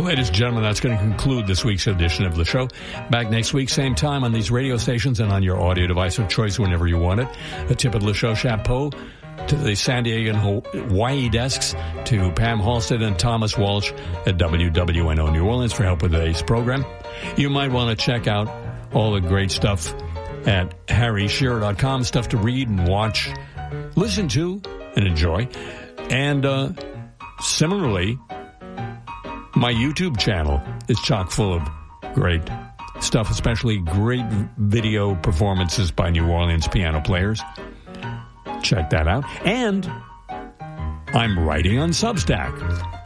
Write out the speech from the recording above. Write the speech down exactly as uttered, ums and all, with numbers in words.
ladies and gentlemen, that's going to conclude this week's edition of the show. Back next week, same time on these radio stations and on your audio device of choice whenever you want it. A tip of the show chapeau to the San Diego and Hawaii desks, to Pam Halstead and Thomas Walsh at W W N O New Orleans for help with today's program. You might want to check out all the great stuff at harry shearer dot com, stuff to read and watch, listen to, and enjoy. And uh, similarly, my YouTube channel is chock full of great stuff, especially great video performances by New Orleans piano players. Check that out. And I'm writing on Substack.